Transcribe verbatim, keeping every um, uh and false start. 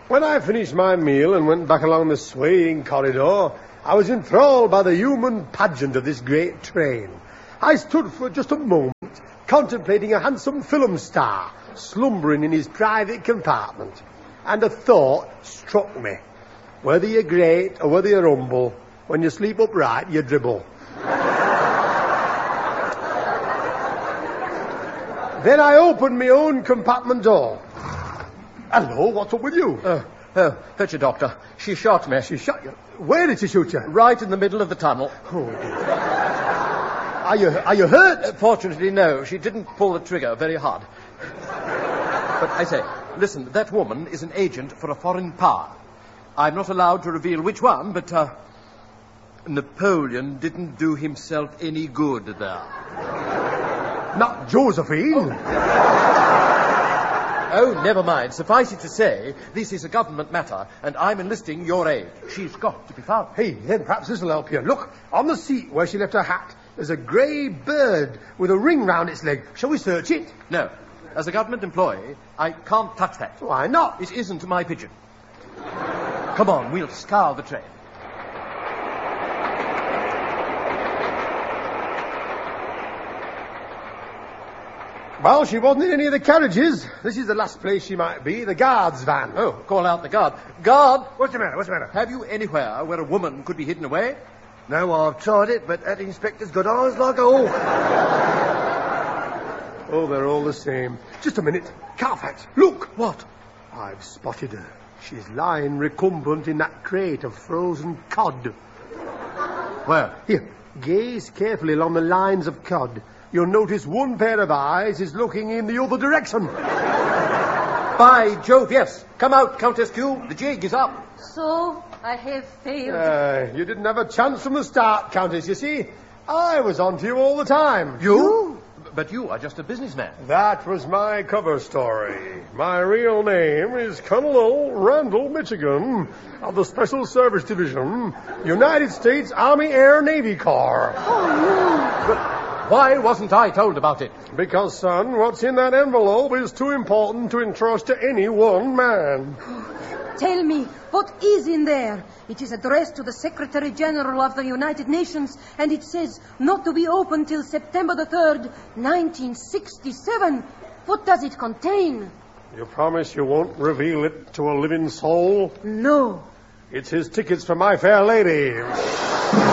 When I finished my meal and went back along the swaying corridor, I was enthralled by the human pageant of this great train. I stood for just a moment, contemplating a handsome film star slumbering in his private compartment, and a thought struck me. Whether you're great or whether you're humble, when you sleep upright, you dribble. Then I opened my own compartment door. Hello, what's up with you? Oh, oh, that's your doctor. She shot me. She shot you? Where did she shoot you? Right in the middle of the tunnel. Oh, dear. Are you, are you hurt? Uh, fortunately, no. She didn't pull the trigger very hard. But I say, listen, that woman is an agent for a foreign power. I'm not allowed to reveal which one, but, uh, Napoleon didn't do himself any good there. Not Josephine? Oh. oh, never mind. Suffice it to say, this is a government matter, and I'm enlisting your aid. She's got to be found. Hey, then perhaps this'll help you. Look, on the seat where she left her hat, there's a grey bird with a ring round its leg. Shall we search it? No. As a government employee, I can't touch that. Why not? It isn't my pigeon. Come on, we'll scour the train. Well, she wasn't in any of the carriages. This is the last place she might be, the guard's van. Oh, call out the guard. Guard! What's the matter? What's the matter? Have you anywhere where a woman could be hidden away? No, I've tried it, but that inspector's got eyes like a hawk. Oh, they're all the same. Just a minute. Carfax, look! What? I've spotted her. She's lying recumbent in that crate of frozen cod. Where? Here, gaze carefully along the lines of cod. You'll notice one pair of eyes is looking in the other direction. By Jove, yes. Come out, Countess Q. The jig is up. So, I have failed. Uh, you didn't have a chance from the start, Countess, you see. I was on to you all the time. You? you? But you are just a businessman. That was my cover story. My real name is Colonel Randall Michigan of the Special Service Division, United States Army Air Navy Corps. Oh, no. But why wasn't I told about it? Because, son, what's in that envelope is too important to entrust to any one man. Tell me, what is in there? It is addressed to the Secretary General of the United Nations, and it says not to be opened till September the third, nineteen sixty-seven. What does it contain? You promise you won't reveal it to a living soul? No. It's his tickets for My Fair Lady.